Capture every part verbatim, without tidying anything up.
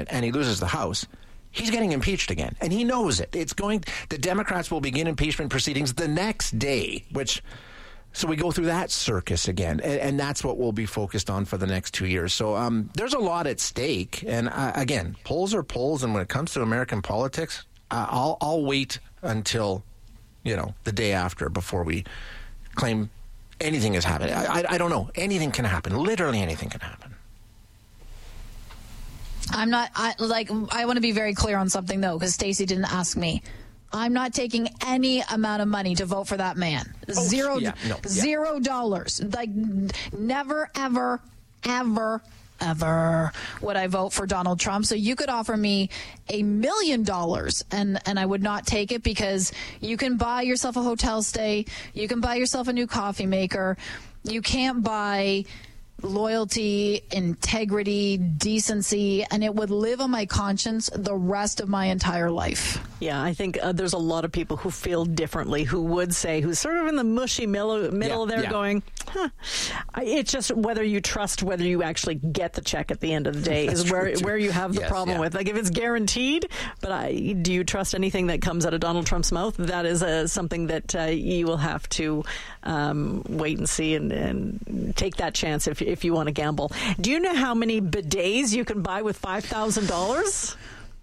Senate and he loses the House, he's getting impeached again. And he knows it. It's going, the Democrats will begin impeachment proceedings the next day, which, so we go through that circus again. And, and that's what we'll be focused on for the next two years. So um, there's a lot at stake. And uh, again, polls are polls. And when it comes to American politics, uh, I'll, I'll wait until, you know, the day after before we claim anything has happened. I, I, I don't know. Anything can happen. Literally anything can happen. I'm not, I, like, I want to be very clear on something, though, because Stacey didn't ask me. I'm not taking any amount of money to vote for that man. Oh, zero, yeah, no, yeah. zero dollars. Like, never, ever, ever, ever would I vote for Donald Trump. So you could offer me a million dollars and, and I would not take it, because you can buy yourself a hotel stay. You can buy yourself a new coffee maker. You can't buy loyalty, integrity, decency, and it would live on my conscience the rest of my entire life. Yeah, I think uh, there's a lot of people who feel differently, who would say, who's sort of in the mushy middle, middle yeah, there yeah. going, huh. It's just whether you trust whether you actually get the check at the end of the day is where where you have the yes, problem yeah. with. Like, if it's guaranteed, but I, do you trust anything that comes out of Donald Trump's mouth? That is uh, something that uh, you will have to um, wait and see and, and take that chance if if you want to gamble. Do you know how many bidets you can buy with five thousand dollars?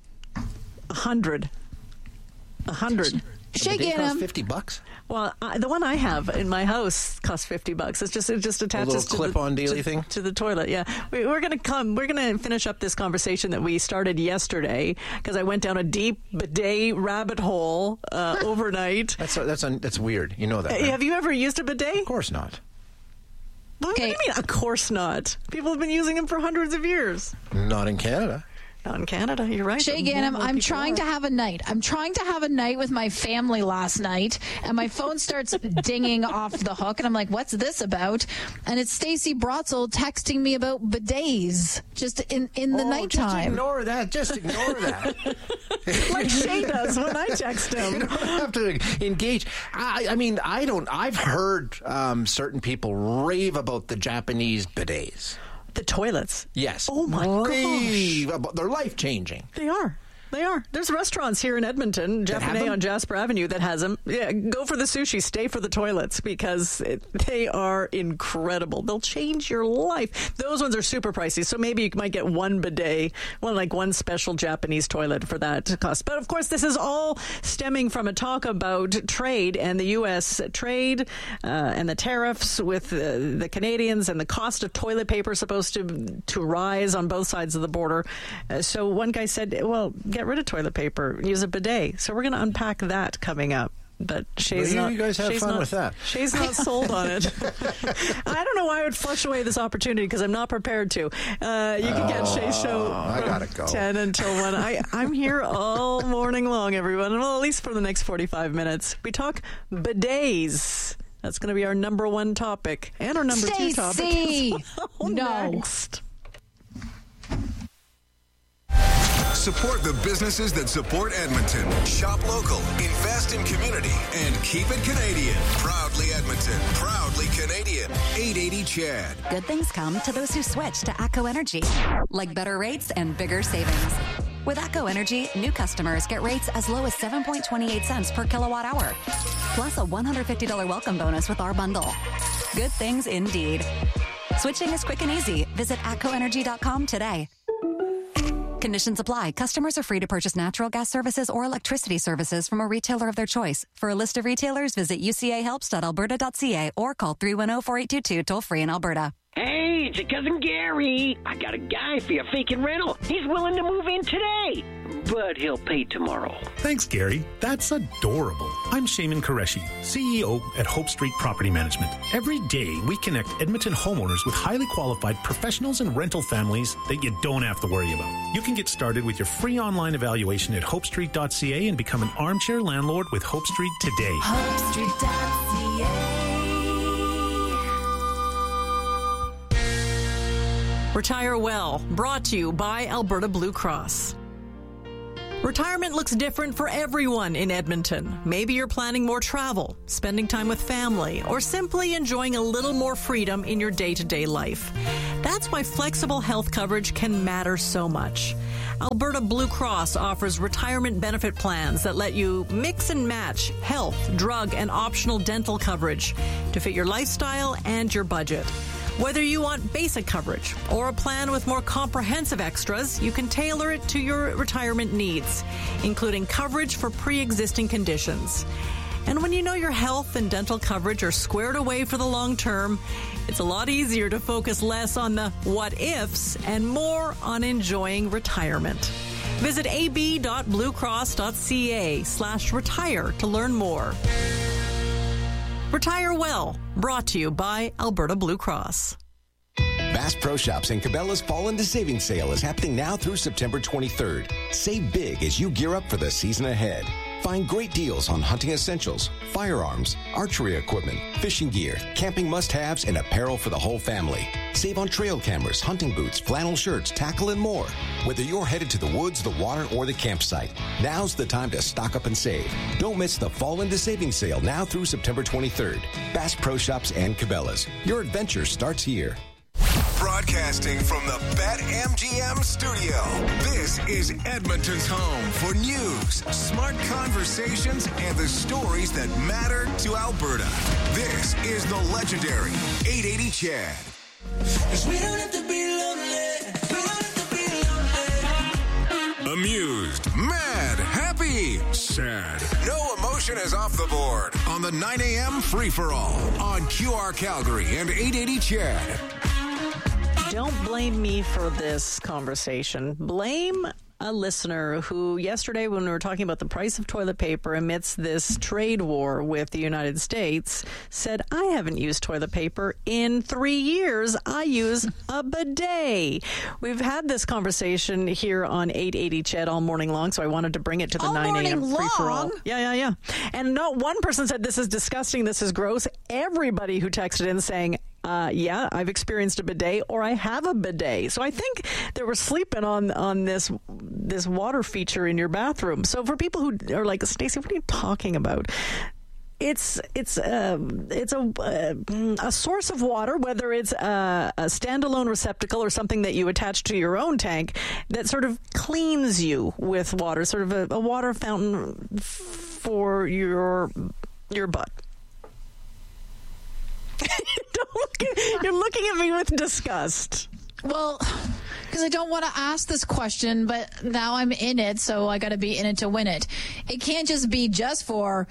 A hundred. A hundred. Shake They it cost him. fifty bucks. Well, I, the one I have in my house costs fifty bucks. It's just it just attaches little to clip-on the, dealy to, thing? to the toilet. Yeah, we, we're gonna come. We're gonna finish up this conversation that we started yesterday, because I went down a deep bidet rabbit hole uh, overnight. That's that's un, that's weird. You know that. Right? Have you ever used a bidet? Of course not. What do you mean? Of course not. People have been using them for hundreds of years. Not in Canada. Not in Canada, you're right. Shay Ganem, I'm trying are. to have a night. I'm trying to have a night with my family last night, and my phone starts dinging off the hook, and I'm like, what's this about? And it's Stacey Brotzel texting me about bidets just in, in the oh, nighttime. Just ignore that. Just ignore that. Like Shay does when I text him. You don't have to engage. I, I mean, I don't. I've heard um, certain people rave about the Japanese bidets. The toilets. Yes. Oh, my rave gosh. About, they're life-changing. They are. They are. There's restaurants here in Edmonton, Japanese on Jasper Avenue, that has them. Yeah, go for the sushi, stay for the toilets, because it, they are incredible. They'll change your life. Those ones are super pricey, so maybe you might get one bidet, one like one special Japanese toilet for that cost. But of course, this is all stemming from a talk about trade and the U S trade uh, and the tariffs with uh, the Canadians, and the cost of toilet paper supposed to to rise on both sides of the border. Uh, so one guy said, well, get Get rid of toilet paper, use a bidet. So we're going to unpack that coming up. But Shay's well, you, not. You guys have Shay's fun not, with that. Shay's not sold on it. I don't know why I would flush away this opportunity, because I'm not prepared to. Uh, you can get Shay's show I gotta go. ten until one. I, I'm here all morning long, everyone. Well, at least for the next forty-five minutes. We talk bidets. That's going to be our number one topic, and our number Stacey. two topic as well. No. Next. Support the businesses that support Edmonton. Shop local, invest in community, and keep it Canadian. Proudly Edmonton, proudly Canadian. eight eighty C H A D. Good things come to those who switch to ATCO Energy, like better rates and bigger savings. With ATCO Energy, new customers get rates as low as seven point two eight cents per kilowatt hour, plus a one hundred fifty dollars welcome bonus with our bundle. Good things indeed. Switching is quick and easy. Visit atco energy dot com today. Conditions apply. Customers are free to purchase natural gas services or electricity services from a retailer of their choice. For a list of retailers, visit u c a helps dot alberta dot c a or call three one zero, four eight two two, toll free in Alberta. Hey, it's your cousin Gary. I got a guy for your vacant rental. He's willing to move in today, but he'll pay tomorrow. Thanks, Gary. That's adorable. I'm Shaman Qureshi, C E O at Hope Street Property Management. Every day, we connect Edmonton homeowners with highly qualified professionals and rental families that you don't have to worry about. You can get started with your free online evaluation at hope street dot c a and become an armchair landlord with Hope Street today. hope street dot c a. Retire Well, brought to you by Alberta Blue Cross. Retirement looks different for everyone in Edmonton. Maybe you're planning more travel, spending time with family, or simply enjoying a little more freedom in your day-to-day life. That's why flexible health coverage can matter so much. Alberta Blue Cross offers retirement benefit plans that let you mix and match health, drug, and optional dental coverage to fit your lifestyle and your budget. Whether you want basic coverage or a plan with more comprehensive extras, you can tailor it to your retirement needs, including coverage for pre-existing conditions. And when you know your health and dental coverage are squared away for the long term, it's a lot easier to focus less on the what-ifs and more on enjoying retirement. Visit ab.bluecross.ca slash retire to learn more. Retire well, brought to you by Alberta Blue Cross. Bass Pro Shops and Cabela's Fall into Savings Sale is happening now through September twenty-third. Save big as you gear up for the season ahead. Find great deals on hunting essentials, firearms, archery equipment, fishing gear, camping must-haves, and apparel for the whole family. Save on trail cameras, hunting boots, flannel shirts, tackle, and more. Whether you're headed to the woods, the water, or the campsite, now's the time to stock up and save. Don't miss the Fall into Savings Sale now through September twenty-third. Bass Pro Shops and Cabela's. Your adventure starts here. Broadcasting from the BetMGM studio, this is Edmonton's home for news, smart conversations, and the stories that matter to Alberta. This is the legendary eight eighty Chad. We don't have to be lonely. We don't have to be lonely. Amused, mad, happy, sad. No emotion is off the board on the nine a.m. free-for-all on Q R Calgary and eight eighty Chad. Don't blame me for this conversation. Blame a listener who yesterday, when we were talking about the price of toilet paper amidst this trade war with the United States, said, I haven't used toilet paper in three years. I use a bidet. We've had this conversation here on eight eighty Ched all morning long, so I wanted to bring it to the all nine a.m. morning free-for-all. long? Yeah, yeah, yeah. And not one person said this is disgusting, this is gross. Everybody who texted in saying, Uh, yeah, I've experienced a bidet, or I have a bidet. So I think they were sleeping on on this this water feature in your bathroom. So for people who are like, Stacey, what are you talking about? It's it's uh, it's a uh, a source of water, whether it's a, a standalone receptacle or something that you attach to your own tank that sort of cleans you with water, sort of a, a water fountain for your your butt. Don't look at, you're looking at me with disgust. Well, because I don't want to ask this question, but now I'm in it, so I got to be in it to win it. It can't just be just for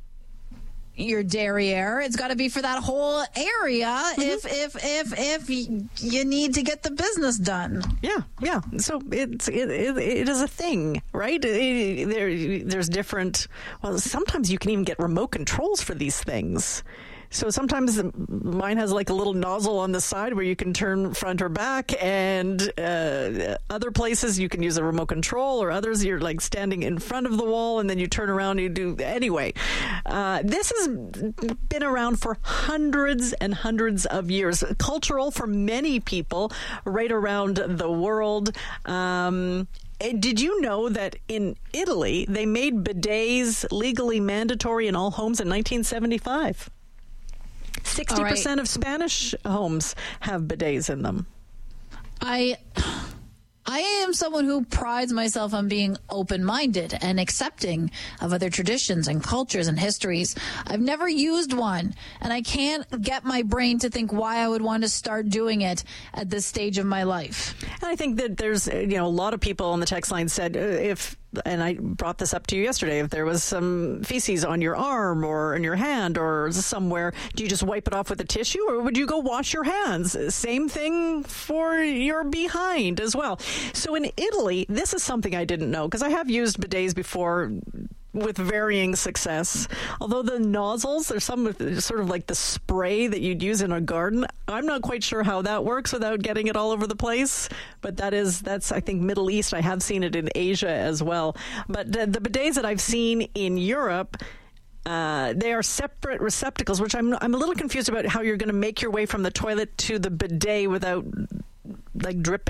your derriere. It's got to be for that whole area. Mm-hmm. If if if if you need to get the business done. Yeah, yeah. So it's it it, it is a thing, right? It, there there's different. Well, sometimes you can even get remote controls for these things. So sometimes mine has like a little nozzle on the side where you can turn front or back, and uh, other places you can use a remote control, or others you're like standing in front of the wall and then you turn around and you do. Anyway, uh, this has been around for hundreds and hundreds of years. Cultural for many people right around the world. Um, Did you know that in Italy they made bidets legally mandatory in all homes in nineteen seventy-five? sixty percent right. of Spanish homes have bidets in them. I I am someone who prides myself on being open-minded and accepting of other traditions and cultures and histories. I've never used one, and I can't get my brain to think why I would want to start doing it at this stage of my life. And I think that there's, you know, a lot of people on the text line said uh, if and I brought this up to you yesterday, if there was some feces on your arm or in your hand or somewhere, do you just wipe it off with a tissue, or would you go wash your hands? Same thing for your behind as well. So in Italy, this is something I didn't know, because I have used bidets before with varying success. Although the nozzles, there's some with sort of like the spray that you'd use in a garden. I'm not quite sure how that works without getting it all over the place. But that is, that's, I think, Middle East. I have seen it in Asia as well. But the, the bidets that I've seen in Europe, Uh, they are separate receptacles, which I'm I'm a little confused about how you're going to make your way from the toilet to the bidet without, like, dripping.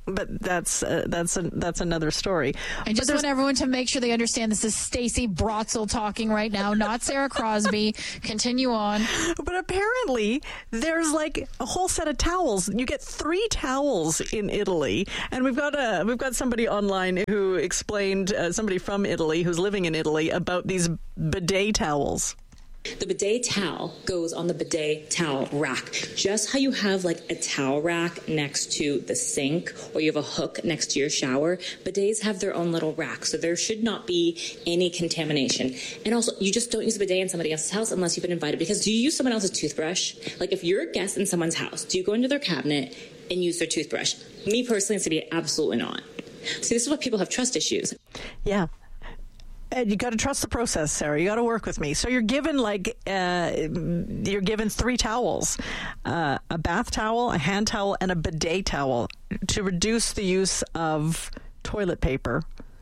but that's uh, that's a, that's another story. I just want everyone to make sure they understand this is Stacey Brotzel talking right now, not Sarah Crosby. Continue on. But apparently, there's like a whole set of towels. You get three towels in Italy, and we've got a we've got somebody online who explained uh, somebody from Italy who's living in Italy about these bidet towels. The bidet towel goes on the bidet towel rack. Just how you have like a towel rack next to the sink or you have a hook next to your shower, bidets have their own little rack. So there should not be any contamination. And also, you just don't use a bidet in somebody else's house unless you've been invited. Because do you use someone else's toothbrush? Like if you're a guest in someone's house, do you go into their cabinet and use their toothbrush? Me personally, it's to be absolutely not. See, this is why people have trust issues. Yeah. And you got to trust the process, Sarah. You got to work with me. So you're given like uh, you're given three towels: uh, a bath towel, a hand towel, and a bidet towel to reduce the use of toilet paper.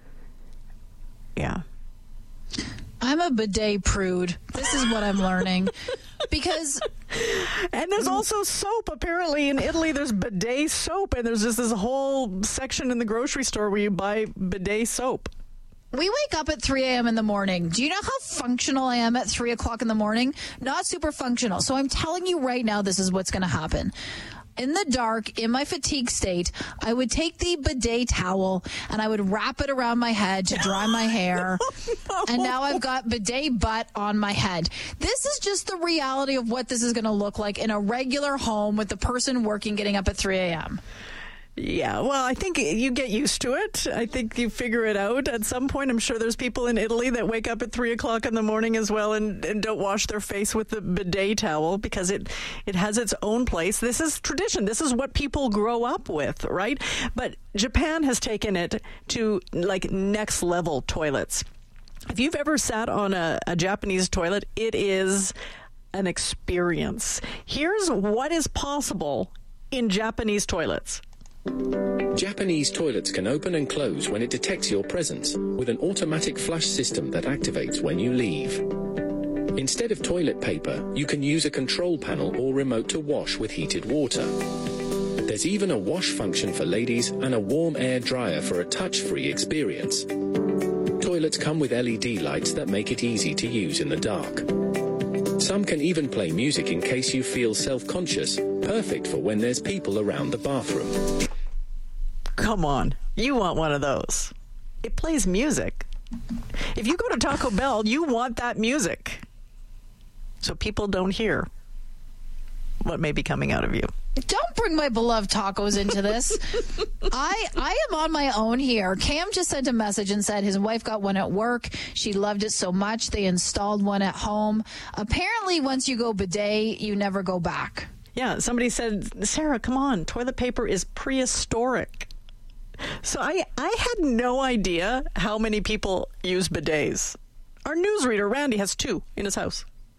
Yeah, I'm a bidet prude. This is what I'm learning. Because and there's also soap. Apparently in Italy there's bidet soap, and there's just this whole section in the grocery store where you buy bidet soap. We wake up at three a.m. in the morning. Do you know how functional I am at three o'clock in the morning? Not super functional. So I'm telling you right now, this is what's going to happen. In the dark, in my fatigue state, I would take the bidet towel and I would wrap it around my head to dry my hair. no. And now I've got bidet butt on my head. This is just the reality of what this is going to look like in a regular home with the person working getting up at three a.m. Yeah, well, I think you get used to it. I think you figure it out at some point. I'm sure there's people in Italy that wake up at three o'clock in the morning as well and, and don't wash their face with the bidet towel because it, it has its own place. This is tradition. This is what people grow up with, right? But Japan has taken it to like next level toilets. If you've ever sat on a, a Japanese toilet, it is an experience. Here's what is possible in Japanese toilets. Japanese toilets can open and close when it detects your presence with an automatic flush system that activates when you leave. Instead of toilet paper, you can use a control panel or remote to wash with heated water. There's even a wash function for ladies and a warm air dryer for a touch-free experience. Toilets come with L E D lights that make it easy to use in the dark. Some can even play music in case you feel self-conscious, perfect for when there's people around the bathroom. Come on, you want one of those. It plays music. If you go to Taco Bell, you want that music. So people don't hear what may be coming out of you. Don't bring my beloved tacos into this. I I am on my own here. Cam just sent a message and said his wife got one at work. She loved it so much they installed one at home. Apparently, once you go bidet, you never go back. Yeah, somebody said, Sarah, come on, toilet paper is prehistoric. So I, I had no idea how many people use bidets. Our newsreader, Randy, has two in his house.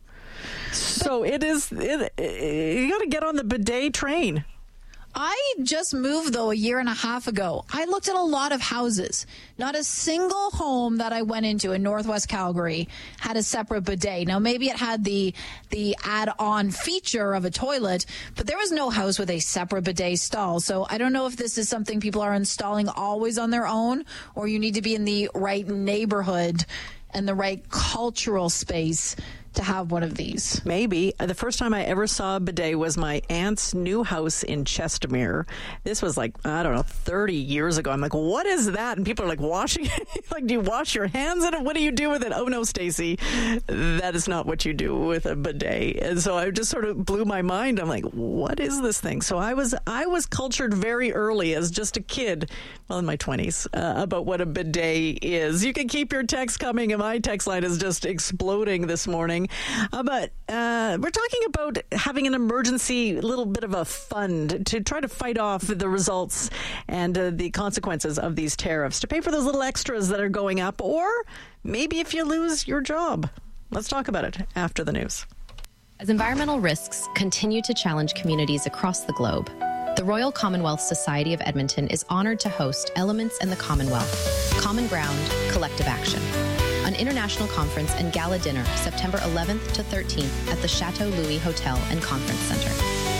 So it is, it, it, you got to get on the bidet train. I just moved, though, a year and a half ago. I looked at a lot of houses. Not a single home that I went into in Northwest Calgary had a separate bidet. Now, maybe it had the the add-on feature of a toilet, but there was no house with a separate bidet stall. So I don't know if this is something people are installing always on their own, or you need to be in the right neighborhood and the right cultural space to have one of these. Maybe. The first time I ever saw a bidet was my aunt's new house in Chestermere. This was like, I don't know, thirty years ago. I'm like, what is that? And people are like, washing it? Like, do you wash your hands in it? What do you do with it? Oh, no, Stacey, that is not what you do with a bidet. And so I just sort of blew my mind. I'm like, what is this thing? So I was I was cultured very early as just a kid, well, in my twenties, uh, about what a bidet is. You can keep your text coming, and my text line is just exploding this morning. Uh, but uh, we're talking about having an emergency little bit of a fund to try to fight off the results and uh, the consequences of these tariffs, to pay for those little extras that are going up, or maybe if you lose your job. Let's talk about it after the news. As environmental risks continue to challenge communities across the globe, the Royal Commonwealth Society of Edmonton is honored to host Elements in the Commonwealth, Common Ground, Collective Action, an international conference and gala dinner September eleventh to thirteenth at the Chateau Louis Hotel and Conference Center.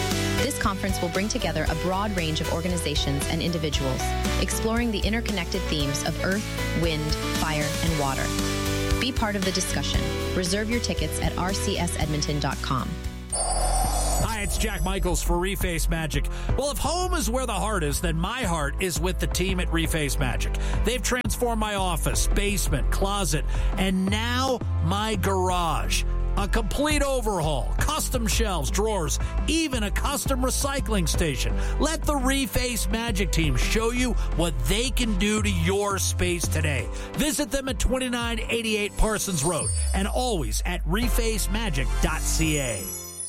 This conference will bring together a broad range of organizations and individuals, exploring the interconnected themes of earth, wind, fire, and water. Be part of the discussion. Reserve your tickets at r c s edmonton dot com. Hi, it's Jack Michaels for Reface Magic. Well, if home is where the heart is, then my heart is with the team at Reface Magic. They've transformed my office, basement, closet, and now my garage. A complete overhaul, custom shelves, drawers, even a custom recycling station. Let the Reface Magic team show you what they can do to your space today. Visit them at twenty-nine eighty-eight Parsons Road and always at reface magic dot c a.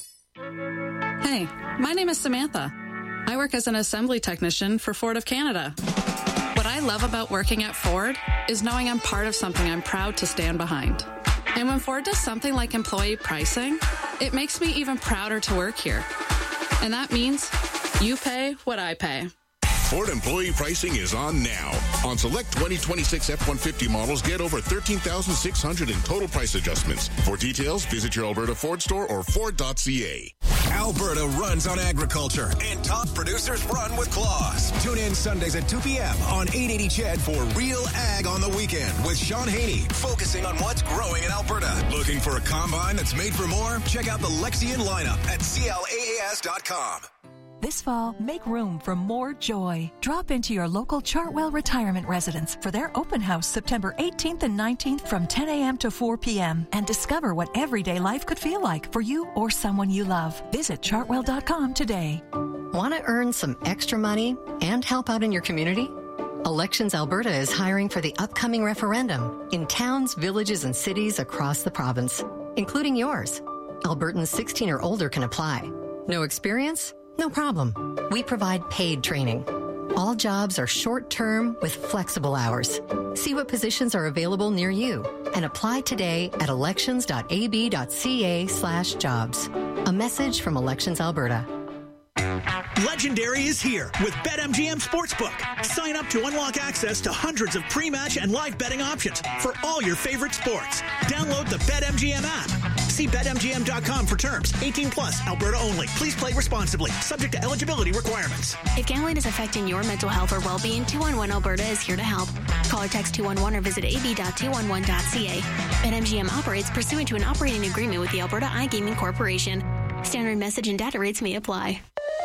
Hey, my name is Samantha. I work as an assembly technician for Ford of Canada. What I love about working at Ford is knowing I'm part of something I'm proud to stand behind. And when Ford does something like employee pricing, it makes me even prouder to work here. And that means you pay what I pay. Ford employee pricing is on now. On select twenty twenty-six F one fifty models, get over thirteen thousand six hundred dollars in total price adjustments. For details, visit your Alberta Ford store or ford dot c a. Alberta runs on agriculture, and top producers run with claws. Tune in Sundays at two p.m. on eight eighty C H E D for Real Ag on the Weekend with Sean Haney, focusing on what's growing in Alberta. Looking for a combine that's made for more? Check out the Lexion lineup at c l a a s dot com. This fall, make room for more joy. Drop into your local Chartwell Retirement Residence for their open house September eighteenth and nineteenth from ten a.m. to four p.m. and discover what everyday life could feel like for you or someone you love. Visit chartwell dot com today. Want to earn some extra money and help out in your community? Elections Alberta is hiring for the upcoming referendum in towns, villages, and cities across the province, including yours. Albertans sixteen or older can apply. No experience? No problem. We provide paid training. All jobs are short-term with flexible hours. See what positions are available near you and apply today at elections dot a b dot c a slash jobs. A message from Elections Alberta. Legendary is here with BetMGM Sportsbook. Sign up to unlock access to hundreds of pre-match and live betting options for all your favorite sports. Download the BetMGM app. See bet M G M dot com for terms. eighteen plus, Alberta only. Please play responsibly. Subject to eligibility requirements. If gambling is affecting your mental health or well-being, two one one Alberta is here to help. Call or text two one one or visit a b dot two one one dot c a. BetMGM operates pursuant to an operating agreement with the Alberta iGaming Corporation. Standard message and data rates may apply.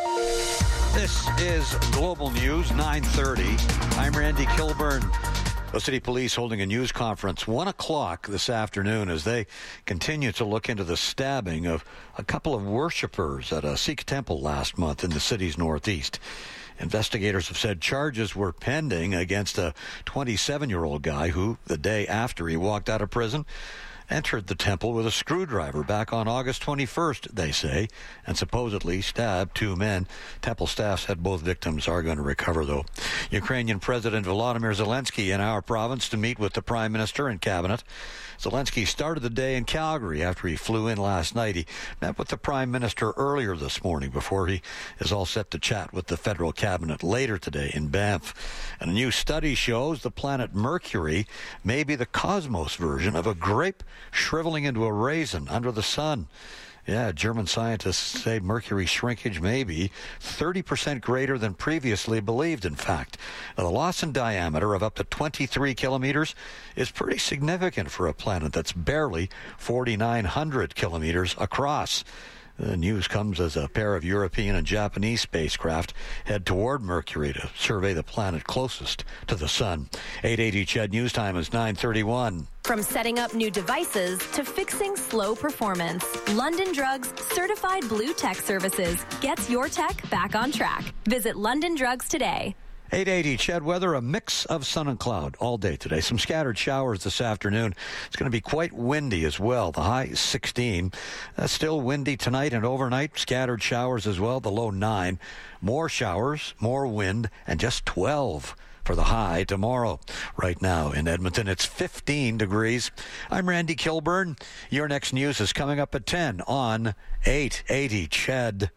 This is Global News, nine thirty. I'm Randy Kilburn. The City Police holding a news conference one o'clock this afternoon as they continue to look into the stabbing of a couple of worshippers at a Sikh temple last month in the city's northeast. Investigators have said charges were pending against a twenty-seven-year-old guy who, the day after he walked out of prison, entered the temple with a screwdriver back on August twenty-first, they say, and supposedly stabbed two men. Temple staff said both victims are going to recover, though. Ukrainian President Volodymyr Zelensky in our province to meet with the Prime Minister and Cabinet. Zelensky started the day in Calgary after he flew in last night. He met with the Prime Minister earlier this morning before he is all set to chat with the federal cabinet later today in Banff. And a new study shows the planet Mercury may be the cosmos version of a grape shriveling into a raisin under the sun. Yeah, German scientists say Mercury shrinkage may be thirty percent greater than previously believed, in fact. Now, the loss in diameter of up to twenty-three kilometers is pretty significant for a planet that's barely forty-nine hundred kilometers across. The news comes as a pair of European and Japanese spacecraft head toward Mercury to survey the planet closest to the sun. eight eighty C H E D News Time is nine thirty-one. From setting up new devices to fixing slow performance, London Drugs Certified Blue Tech Services gets your tech back on track. Visit London Drugs today. eight eighty C H E D weather, a mix of sun and cloud all day today. Some scattered showers this afternoon. It's going to be quite windy as well. The high is sixteen. Uh, still windy tonight and overnight. Scattered showers as well. The low nine. More showers, more wind, and just twelve for the high tomorrow. Right now in Edmonton, it's fifteen degrees. I'm Randy Kilburn. Your next news is coming up at ten on eight eighty C H E D.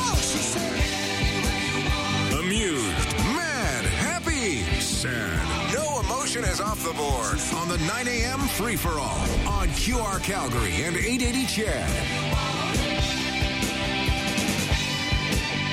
Amused, mad, happy, sad. No emotion is off the board on the nine a.m. free-for-all on Q R Calgary and eight eighty C H E D.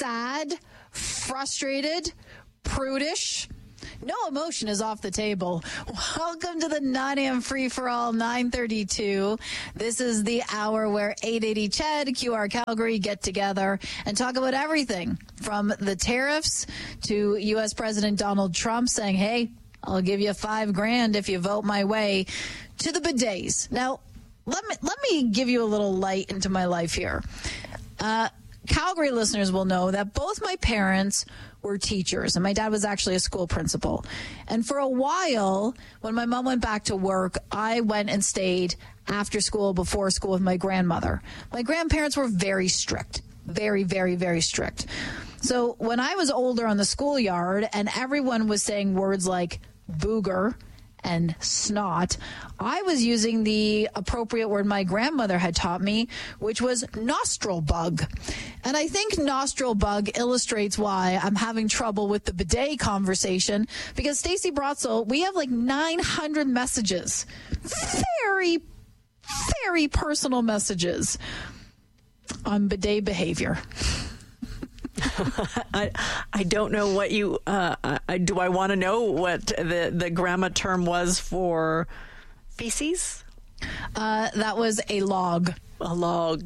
sad, frustrated, prudish? No emotion is off the table. Welcome to the nine a.m. free-for-all, nine thirty-two. This is the hour where eight eighty C H E D, Q R Calgary get together and talk about everything from the tariffs to U S President Donald Trump saying, hey, I'll give you five grand if you vote my way, to the bidets. Now, let me, let me give you a little light into my life here. Uh, Calgary listeners will know that both my parents were teachers, and my dad was actually a school principal. And for a while, when my mom went back to work, I went and stayed after school, before school with my grandmother. My grandparents were very strict, very, very, very strict. So when I was older on the schoolyard and everyone was saying words like booger and snot, I was using the appropriate word my grandmother had taught me, which was nostril bug. And I think nostril bug illustrates why I'm having trouble with the bidet conversation, because Stacey Brotzel, we have like nine hundred messages, very, very personal messages on bidet behavior. I I don't know what you uh, I, do. I want to know what the the grandma term was for feces. Uh, that was a log. A log.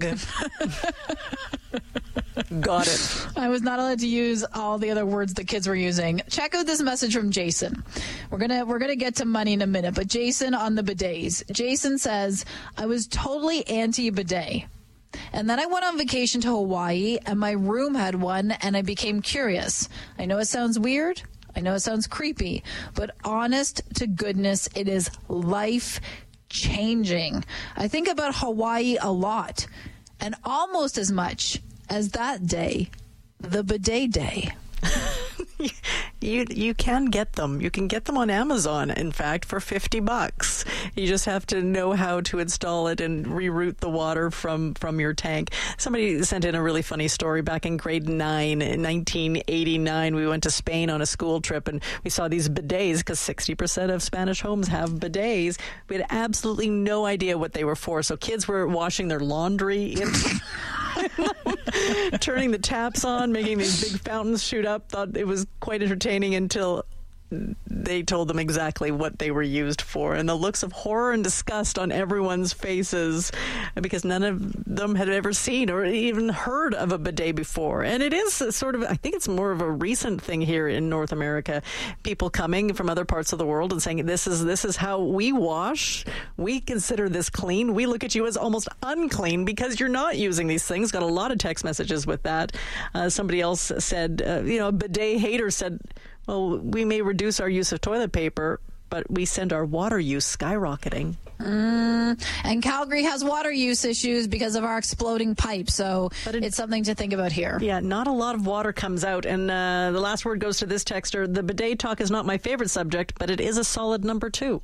Got it. I was not allowed to use all the other words the kids were using. Check out this message from Jason. We're gonna we're gonna get to money in a minute, but Jason on the bidets. Jason says, I was totally anti-bidet. And then I went on vacation to Hawaii, and my room had one, and I became curious. I know it sounds weird. I know it sounds creepy. But honest to goodness, it is life-changing. I think about Hawaii a lot, and almost as much as that day, the bidet day. You you can get them. You can get them on Amazon, in fact, for fifty bucks. You just have to know how to install it and reroute the water from, from your tank. Somebody sent in a really funny story. Back in grade nine, in nineteen eighty-nine, we went to Spain on a school trip, and we saw these bidets, because sixty percent of Spanish homes have bidets. We had absolutely no idea what they were for. So kids were washing their laundry in turning the taps on, making these big fountains shoot up. Thought it was quite entertaining until they told them exactly what they were used for, and the looks of horror and disgust on everyone's faces, because none of them had ever seen or even heard of a bidet before. And it is sort of, I think it's more of a recent thing here in North America, people coming from other parts of the world and saying, this is this is how we wash. We consider this clean. We look at you as almost unclean because you're not using these things. Got a lot of text messages with that. Uh, somebody else said, uh, you know, a bidet hater said, well, we may reduce our use of toilet paper, but we send our water use skyrocketing. Mm, and Calgary has water use issues because of our exploding pipes, so but it, it's something to think about here. Yeah, not a lot of water comes out. And uh, the last word goes to this texter. The bidet talk is not my favorite subject, but it is a solid number two.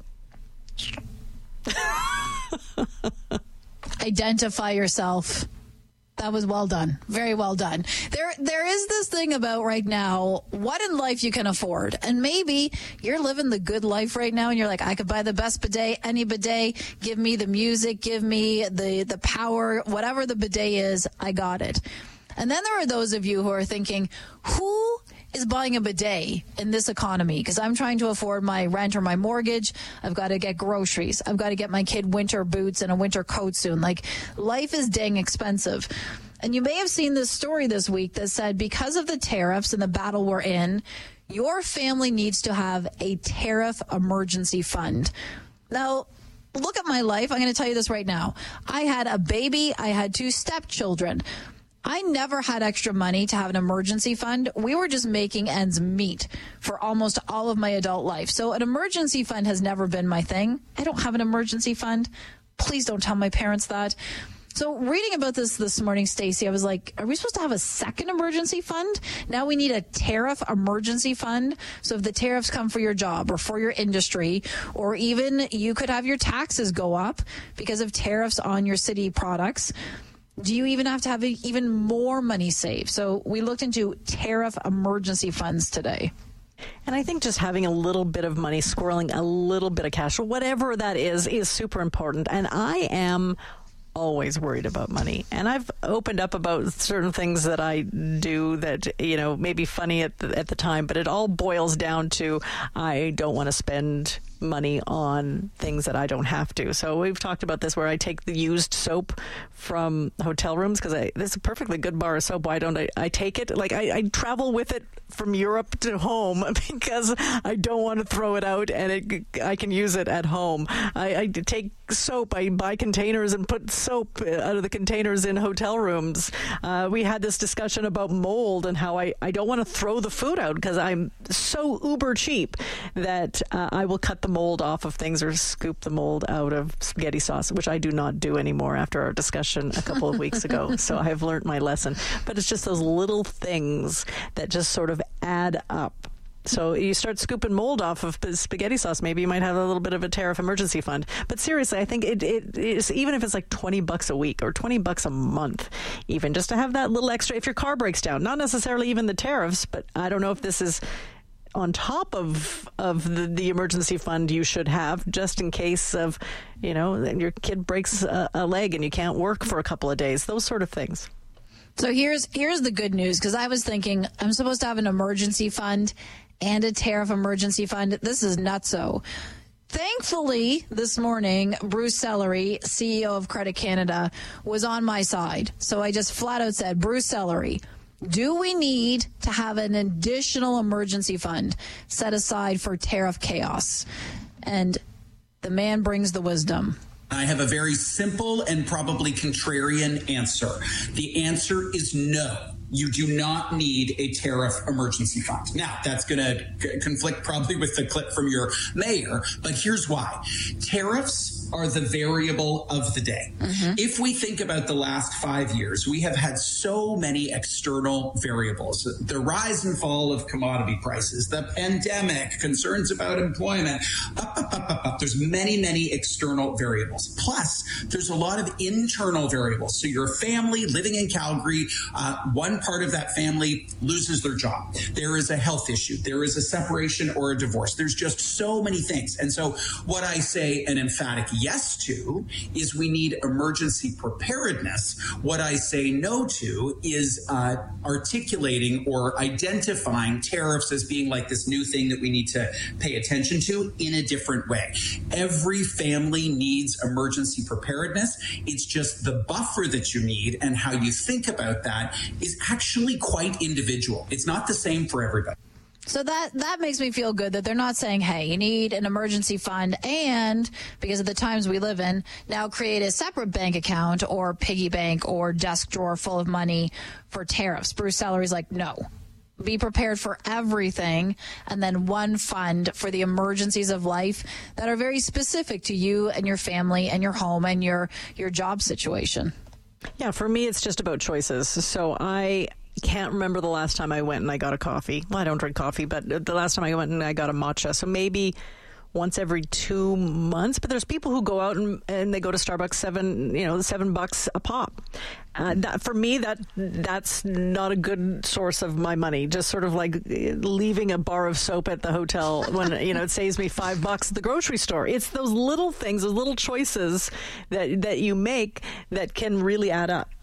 Identify yourself. That was well done. Very well done. There, there is this thing about right now, what in life you can afford. And maybe you're living the good life right now and you're like, I could buy the best bidet, any bidet, give me the music, give me the, the power, whatever the bidet is, I got it. And then there are those of you who are thinking, who is buying a bidet in this economy? Because I'm trying to afford my rent or my mortgage. I've got to get groceries. I've got to get my kid winter boots and a winter coat soon. Like, life is dang expensive. And you may have seen this story this week that said because of the tariffs and the battle we're in, your family needs to have a tariff emergency fund. Now, look at my life. I'm going to tell you this right now. I had a baby. I had two stepchildren. I never had extra money to have an emergency fund. We were just making ends meet for almost all of my adult life. So an emergency fund has never been my thing. I don't have an emergency fund. Please don't tell my parents that. So reading about this this morning, Stacey, I was like, are we supposed to have a second emergency fund? Now we need a tariff emergency fund. So if the tariffs come for your job or for your industry, or even you could have your taxes go up because of tariffs on your city products, do you even have to have even more money saved? So we looked into tariff emergency funds today. And I think just having a little bit of money, squirreling a little bit of cash, whatever that is, is super important. And I am always worried about money. And I've opened up about certain things that I do that, you know, may be funny at the, at the time, but it all boils down to I don't want to spend money on things that I don't have to. So we've talked about this where I take the used soap from hotel rooms because this is a perfectly good bar of soap. Why don't I, I take it? Like I, I travel with it from Europe to home because I don't want to throw it out and it, I can use it at home. I, I take soap. I buy containers and put soap out of the containers in hotel rooms. Uh, we had this discussion about mold and how I, I don't want to throw the food out because I'm so uber cheap that uh, I will cut the mold off of things or scoop the mold out of spaghetti sauce, which I do not do anymore after our discussion a couple of weeks ago. So I have learned my lesson. But it's just those little things that just sort of add up. So you start scooping mold off of spaghetti sauce, maybe you might have a little bit of a tariff emergency fund. But seriously, I think it, it is, even if it's like twenty bucks a week or twenty bucks a month, even just to have that little extra, if your car breaks down, not necessarily even the tariffs, but I don't know if this is on top of of the, the emergency fund you should have, just in case of, you know, your kid breaks a, a leg and you can't work for a couple of days, those sort of things. So here's here's the good news, because I was thinking I'm supposed to have an emergency fund and a tariff emergency fund. This is nutso. Thankfully, this morning, Bruce Sellery, C E O of Credit Canada, was on my side. So I just flat out said, Bruce Sellery, do we need to have an additional emergency fund set aside for tariff chaos? And the man brings the wisdom. I have a very simple and probably contrarian answer. The answer is no. You do not need a tariff emergency fund. Now, that's going to c- conflict probably with the clip from your mayor, but here's why. Tariffs are the variable of the day. Mm-hmm. If we think about the last five years, we have had so many external variables. The rise and fall of commodity prices, the pandemic, concerns about employment, up, up, up, up, up. There's many, many external variables. Plus, there's a lot of internal variables. So your family living in Calgary, uh, one part of that family loses their job. There is a health issue. There is a separation or a divorce. There's just so many things. And so what I say an emphatic yes to is we need emergency preparedness. What I say no to is uh, articulating or identifying tariffs as being like this new thing that we need to pay attention to in a different way. Every family needs emergency preparedness. It's just the buffer that you need and how you think about that is actually quite individual. It's not the same for everybody. So that, that makes me feel good that they're not saying, hey, you need an emergency fund and, because of the times we live in, now create a separate bank account or piggy bank or desk drawer full of money for tariffs. Bruce Sellery's like, no. Be prepared for everything, and then one fund for the emergencies of life that are very specific to you and your family and your home and your, your job situation. Yeah, for me, it's just about choices. So I can't remember the last time I went and I got a coffee. Well, I don't drink coffee, but the last time I went and I got a matcha. So maybe once every two months. But there's people who go out and, and they go to Starbucks seven, you know, seven bucks a pop. Uh, that, for me, that that's not a good source of my money. Just sort of like leaving a bar of soap at the hotel when, you know, it saves me five bucks at the grocery store. It's those little things, those little choices that, that you make that can really add up.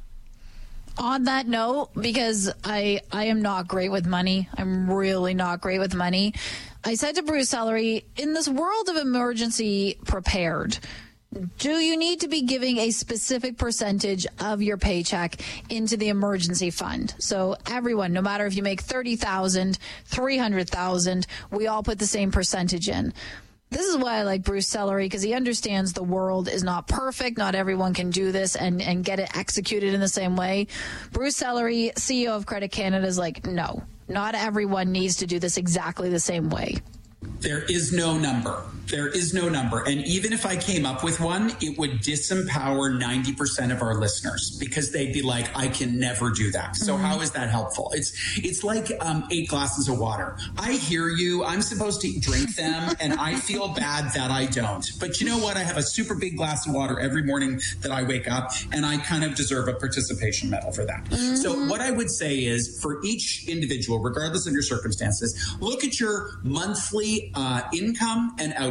On that note, because I I am not great with money. I'm really not great with money. I said to Bruce Sellery, in this world of emergency prepared, do you need to be giving a specific percentage of your paycheck into the emergency fund? So everyone, no matter if you make thirty thousand dollars, three hundred thousand dollars, we all put the same percentage in. This is why I like Bruce Sellery, because he understands the world is not perfect. Not everyone can do this and, and get it executed in the same way. Bruce Sellery, C E O of Credit Canada, is like, no, not everyone needs to do this exactly the same way. There is no number. There is no number. And even if I came up with one, it would disempower ninety percent of our listeners because they'd be like, I can never do that. So mm-hmm. How is that helpful? It's it's like um, eight glasses of water. I hear you. I'm supposed to drink them, and I feel bad that I don't. But you know what? I have a super big glass of water every morning that I wake up, and I kind of deserve a participation medal for that. Mm-hmm. So what I would say is for each individual, regardless of your circumstances, look at your monthly uh, income and outflow.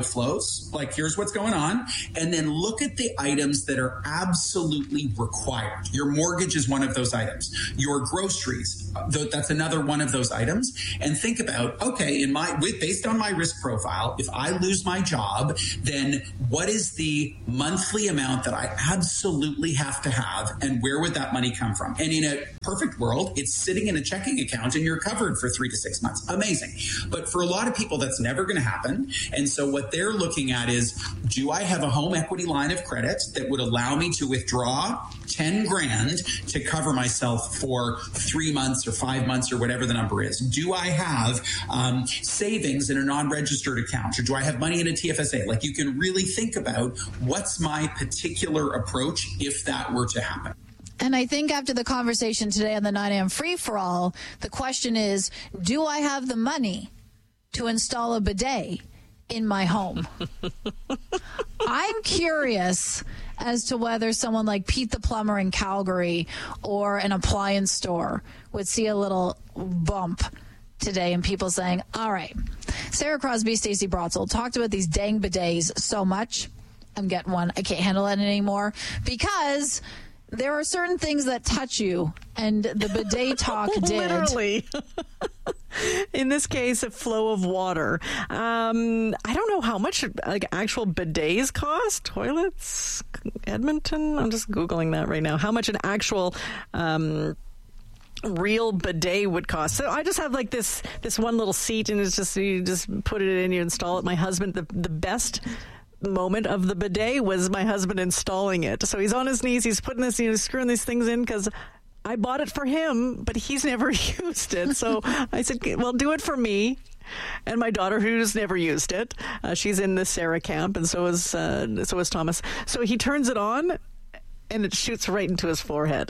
outflows. Like, here's what's going on. And then look at the items that are absolutely required. Your mortgage is one of those items. Your groceries, that's another one of those items. And think about, okay, in my with based on my risk profile, if I lose my job, then what is the monthly amount that I absolutely have to have, and where would that money come from? And in a perfect world, it's sitting in a checking account and you're covered for three to six months. Amazing. But for a lot of people, that's never going to happen. And so what they're looking at is, do I have a home equity line of credit that would allow me to withdraw ten grand to cover myself for three months or five months or whatever the number is? Do I have um, savings in a non-registered account, or do I have money in a T F S A? Like, you can really think about, what's my particular approach if that were to happen. And I think after the conversation today on the nine a.m. free-for-all, the question is, do I have the money to install a bidet in my home? I'm curious as to whether someone like Pete the Plumber in Calgary or an appliance store would see a little bump today in people saying, all right, Sarah Crosby, Stacey Brotzel talked about these dang bidets so much. I'm getting one. I can't handle it anymore, because there are certain things that touch you, and the bidet talk did. Literally. In this case, a flow of water. Um, I don't know how much like actual bidets cost. Toilets, Edmonton. I'm just Googling that right now. How much an actual um, real bidet would cost. So I just have like this this one little seat, and it's just, you just put it in, you install it. My husband, the the best moment of the bidet was my husband installing it. So he's on his knees, he's putting this, you know, screwing these things in, because I bought it for him, but he's never used it. So I said, well, do it for me. And my daughter, who's never used it, uh, she's in the Sarah camp, and so is uh, so is Thomas. So he turns it on, and it shoots right into his forehead.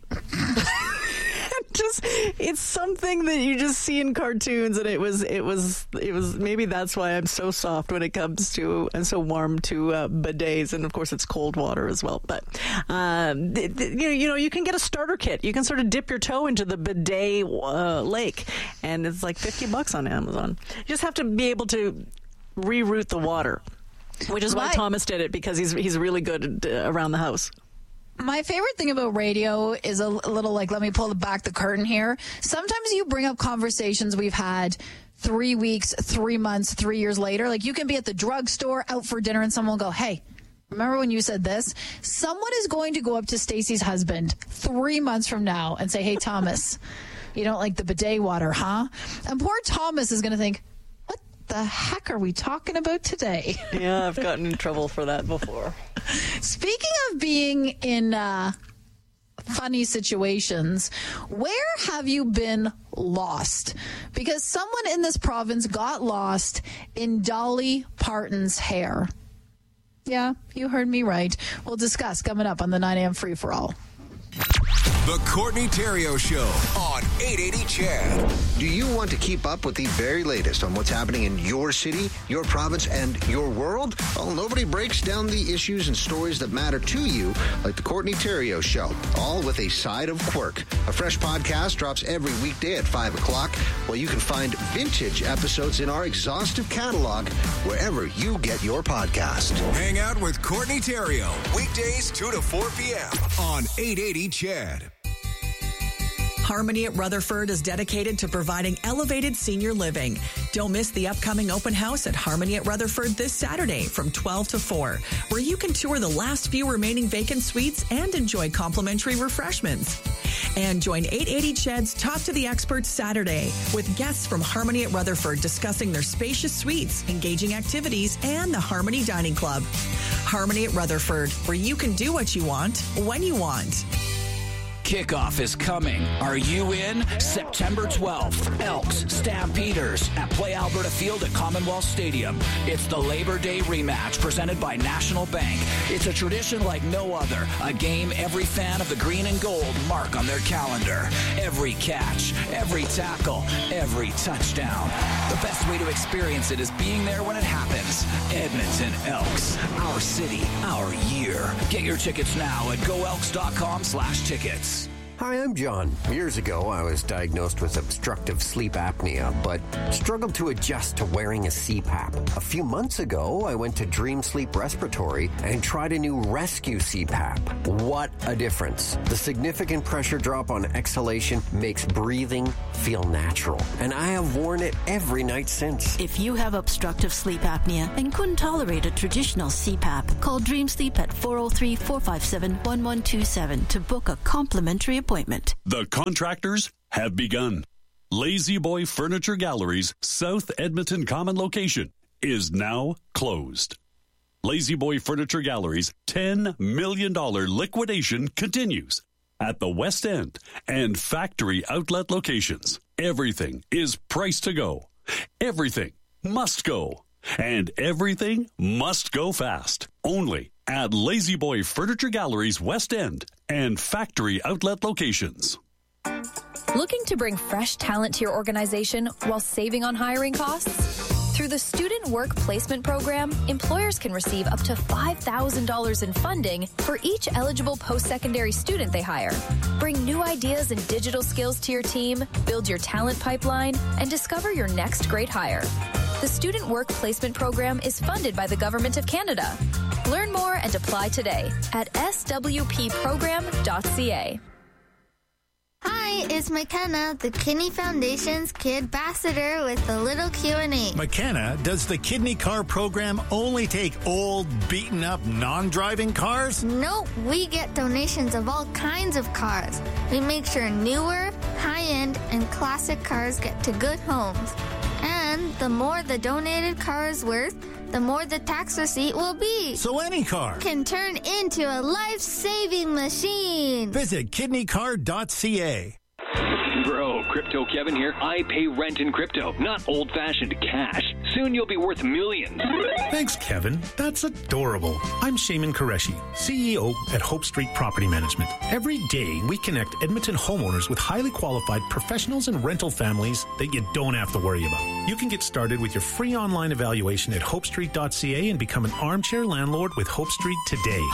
Just, it's something that you just see in cartoons, and it was, it was, it was. Maybe that's why I'm so soft when it comes to, and so warm to uh, bidets, and of course it's cold water as well. But um, th- th- you know, you know, you can get a starter kit. You can sort of dip your toe into the bidet uh, lake, and it's like fifty bucks on Amazon. You just have to be able to reroute the water, which is why Right. Thomas did it, because he's he's really good at, uh, around the house. My favorite thing about radio is a little like, let me pull back the curtain here. Sometimes you bring up conversations we've had three weeks, three months, three years later. Like, you can be at the drugstore, out for dinner, and someone will go, hey, remember when you said this? Someone is going to go up to Stacey's husband three months from now and say, hey, Thomas, you don't like the bidet water, huh? And poor Thomas is going to think, what the heck are we talking about today? Yeah, I've gotten in trouble for that before. Speaking of being in uh, funny situations, where have you been lost? Because someone in this province got lost in Dolly Parton's hair. Yeah, you heard me right. We'll discuss coming up on the nine a.m. free-for-all. The Courtney Theriault Show on eight eighty C H E D. Do you want to keep up with the very latest on what's happening in your city, your province, and your world? Well, nobody breaks down the issues and stories that matter to you like the Courtney Theriault Show, all with a side of quirk. A fresh podcast drops every weekday at five o'clock, while you can find vintage episodes in our exhaustive catalog wherever you get your podcast. Hang out with Courtney Theriault, weekdays two to four p.m. on eight eighty C H E D. Harmony at Rutherford is dedicated to providing elevated senior living. Don't miss the upcoming open house at Harmony at Rutherford this Saturday from twelve to four, where you can tour the last few remaining vacant suites and enjoy complimentary refreshments. And join eight eighty C H E D's Talk to the Experts Saturday with guests from Harmony at Rutherford discussing their spacious suites, engaging activities, and the Harmony Dining Club. Harmony at Rutherford, where you can do what you want, when you want. Kickoff is coming. Are you in? September twelfth, Elks, Stampeders at Play Alberta Field at Commonwealth Stadium. It's the Labor Day rematch presented by National Bank. It's a tradition like no other. A game every fan of the green and gold mark on their calendar. Every catch, every tackle, every touchdown. The best way to experience it is being there when it happens. Edmonton Elks. Our city, our year. Get your tickets now at go elks dot com slash tickets. Hi, I'm John. Years ago, I was diagnosed with obstructive sleep apnea, but struggled to adjust to wearing a C PAP. A few months ago, I went to Dream Sleep Respiratory and tried a new Rescue C PAP. What a difference. The significant pressure drop on exhalation makes breathing feel natural, and I have worn it every night since. If you have obstructive sleep apnea and couldn't tolerate a traditional C PAP, call Dream Sleep at four oh three, four five seven, one one two seven to book a complimentary appointment. The contractors have begun. Lazy Boy Furniture Gallery's South Edmonton Common location is now closed. Lazy Boy Furniture Gallery's ten million dollars liquidation continues at the West End and factory outlet locations. Everything is priced to go. Everything must go. And everything must go fast. Only at Lazy Boy Furniture Gallery's West End and factory outlet locations. Looking to bring fresh talent to your organization while saving on hiring costs? Through the Student Work Placement Program, employers can receive up to five thousand dollars in funding for each eligible post-secondary student they hire. Bring new ideas and digital skills to your team, build your talent pipeline, and discover your next great hire. The Student Work Placement Program is funded by the Government of Canada. Learn more and apply today at s w p program dot c a. Hi, it's McKenna, the Kidney Foundation's Kid Ambassador with a little Q and A. McKenna, does the Kidney Car Program only take old, beaten-up, non-driving cars? Nope, we get donations of all kinds of cars. We make sure newer, high-end, and classic cars get to good homes. And the more the donated car is worth, the more the tax receipt will be. So any car can turn into a life-saving machine. Visit kidney car dot c a. Bro, Crypto Kevin here. I pay rent in crypto, not old-fashioned cash. Soon you'll be worth millions. Thanks, Kevin. That's adorable. I'm Shaman Qureshi, C E O at Hope Street Property Management. Every day, we connect Edmonton homeowners with highly qualified professionals and rental families that you don't have to worry about. You can get started with your free online evaluation at hope street dot c a and become an armchair landlord with Hope Street today.